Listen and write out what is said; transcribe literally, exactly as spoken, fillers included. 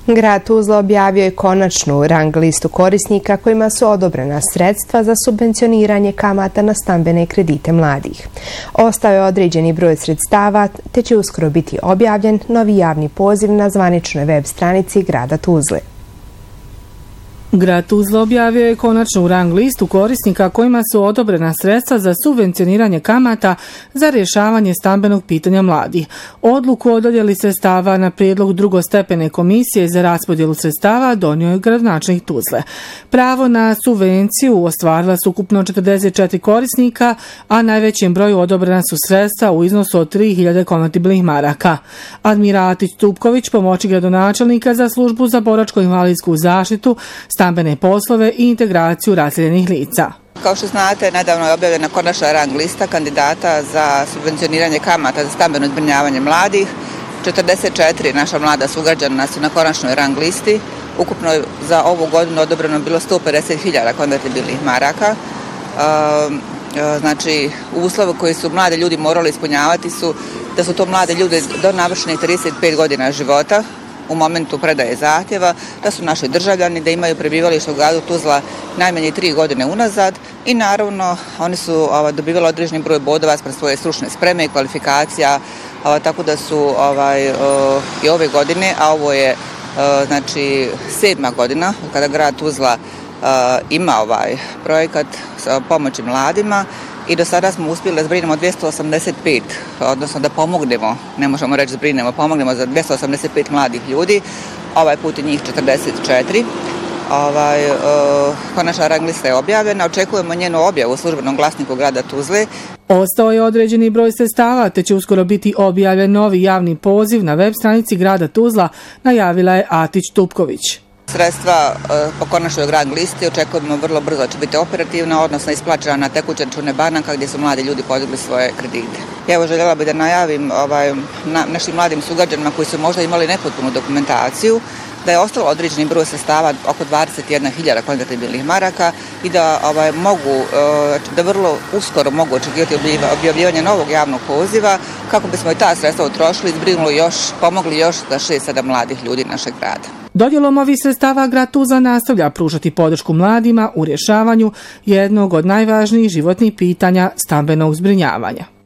Grad Tuzla objavio je konačnu rang listu korisnika kojima su odobrena sredstva za subvencioniranje kamata na stambene kredite mladih. Ostao je određeni broj sredstava, te će uskoro biti objavljen novi javni poziv na zvaničnoj web stranici grada Tuzle. Grad Tuzla objavio je konačnu rang listu korisnika kojima su odobrena sredstva za subvencioniranje kamata za rješavanje stambenog pitanja mladih. Odluku o dodjeli sredstava na prijedlog drugostepene komisije za raspodjelu sredstava donio je gradonačelnik Tuzle. Pravo na subvenciju ostvarila su ukupno četrdeset četiri korisnika, a najvećem broju odobrena su sredstva u iznosu od tri hiljade konvertibilnih maraka. Admiratić Tupković, pomoćnik gradonačelnika za službu za boračko-invalidsku zaštitu, stambene poslove i integraciju raseljenih lica. Kao što znate, nedavno je objavljena konačna rang lista kandidata za subvencioniranje kamata za stambeno zbrinjavanje mladih. četrdeset četiri naša mlada sugrađana su na konačnoj rang listi. Ukupno za ovu godinu odobreno bilo sto pedeset hiljada konvertibilnih maraka. Znači, uslove koji su mlade ljudi morali ispunjavati su da su to mlade ljude do navršenih trideset pet godina života u momentu predaje zahtjeva, da su naši državljani, da imaju prebivalište u gradu Tuzla najmanje tri godine unazad i naravno oni su ova, dobivali određeni broj bodova spred svoje stručne spreme i kvalifikacija, ova, tako da su ovaj, o, i ove godine, a ovo je o, znači sedma godina kada grad Tuzla o, ima ovaj projekat sa pomoći mladima. I do sada smo uspjeli da zbrinemo dvjesto osamdeset pet, odnosno da pomognemo, ne možemo reći zbrinemo, pomognemo za dvjesto osamdeset pet mladih ljudi, ovaj put je njih četrdeset četiri. Ovaj, uh, konačna rang lista je objavljena, očekujemo njenu objavu u službenom glasniku grada Tuzle. Ostao je određeni broj sredstava, te će uskoro biti objavljen novi javni poziv na web stranici grada Tuzla, najavila je Atić Tupković. Sredstva po konačnoj rang listi očekujemo vrlo brzo će biti operativna, odnosno isplaćena na tekuće račune banaka gdje su mladi ljudi podigli svoje kredite. Evo željela bih da najavim ovaj, na, našim mladim sugrađanima koji su možda imali nepotpunu dokumentaciju, da je ostalo određeni broj sredstava oko dvadeset jedna hiljada konvertibilnih maraka i da ovaj, mogu, da vrlo uskoro mogu očekivati objavljivanje novog javnog poziva kako bismo i ta sredstva utrošili, zbrinuli još, pomogli još za šest sedam mladih ljudi našeg grada. Dodjelom ovih sredstava grad Tuzla nastavlja pružati podršku mladima u rješavanju jednog od najvažnijih životnih pitanja stambenog zbrinjavanja.